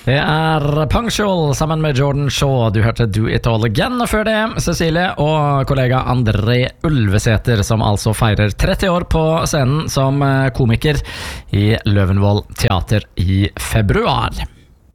Det Punctual sammen med Jordan Shaw. Du hørte Do It All Again, og før det Cecilie og kollega André Ulveseter, som altså feirer 30 år på scenen som komiker i Løvenvoll Teater i februar.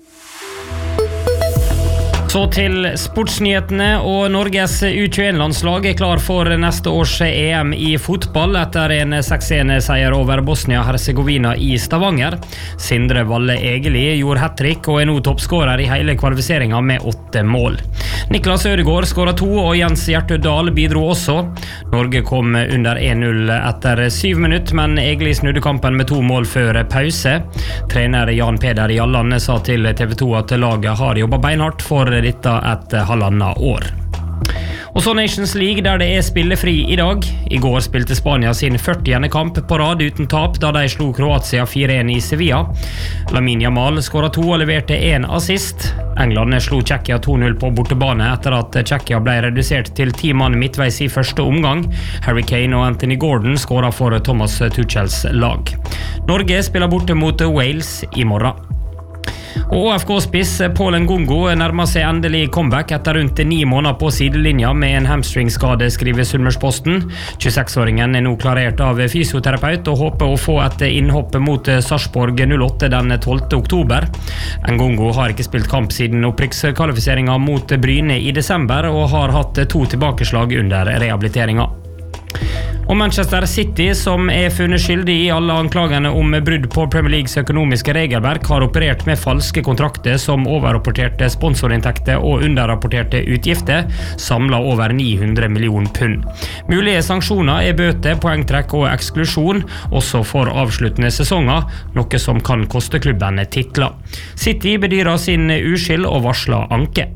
Så til sportsnyhetene, og Norges U21-landslag klar for neste års EM i fotball etter en 6-1-seier over Bosnia-Herzegovina i Stavanger. Sindre Valle Egeli gjorde hat-trick og nå toppskårer i hele kvalifiseringen med 8 mål. Niklas Ødegård skåret 2 og Jens Hjertø Dahl bidro også. Norge kom under 1-0 etter 7 minutter, men Egeli snudde kampen med 2 mål før pause. Trener Jan Peder Jalland sa til TV 2 at laget har jobbet beinhardt for dette et halvannet år. Og så Nations League, der det spillefri i dag. I går spilte Spania sin 40. kamp på rad uten tap, da de slo Kroatia 4-1 i Sevilla. Lamine Yamal skåret 2 og leverte 1 assist. England slo Tsjekkia 2-0 på bortebane etter at Tsjekkia ble redusert til 10 mann midtveis i første omgang. Harry Kane og Anthony Gordon skåret for Thomas Tuchels lag. Norge spiller borte mot Wales i morgen. Og AFK-spiss Paul Ngongo nærmer seg endelig comeback etter rundt 9 måneder på sidelinja med en hamstringskade, skriver Sunnmørsposten. 26-åringen nå klarert av fysioterapeut og håper å få et innhopp mot Sarpsborg 08 den 12. oktober. Ngongo har ikke spilt kamp siden opprykkskvalifiseringen mot Bryne i desember og har hatt 2 tilbakeslag under rehabiliteringen. Og Manchester City, som funnet skyldig i alle anklagene om brudd på Premier Leagues økonomiske regelverk, har operert med falske kontrakter som overrapporterte sponsorinntekter og underrapporterte utgifter, samlet over 900 millioner pund. Mulige sanksjoner bøter, poengtrekk og eksklusjon, også for avsluttende sesonger, noe som kan koste klubben titler. City bedyrer sin uskyld og varsler anke.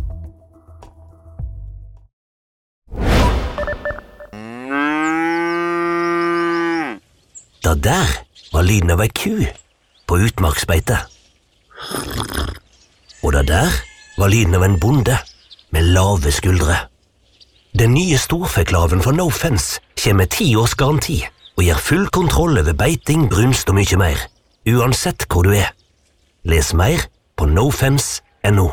Da der var lyden av ei ku på utmarksbeite. Og da der var lyden av en bonde med lave skuldre. Den nye storfeklaven fra No Fence kommer med 10 års garanti og gir full kontroll over beiting, brunst og mye mer, uansett hvor du Les mer på nofence.no.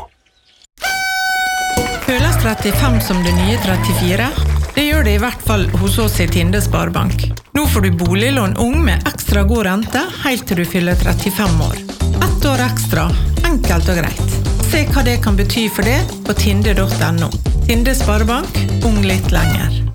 Føles 35 som det nye 34? Det gjør det i hvert fall hos oss i Tinde Sparebank. Nå får du boliglån ung med ekstra god rente helt til du fyller 35 år. 1 år ekstra, enkelt og greit. Se hva det kan bety for det på tinde.no. Tinde Sparebank, ung litt lenger.